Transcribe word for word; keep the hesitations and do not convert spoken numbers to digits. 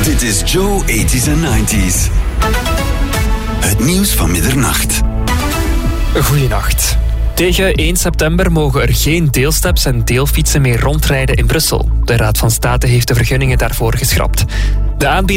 Dit is Joe eighties en nineties. Het nieuws van middernacht. Goeienacht. Tegen één september mogen er geen deelsteps en deelfietsen meer rondrijden in Brussel. De Raad van State heeft de vergunningen daarvoor geschrapt. De aanbieding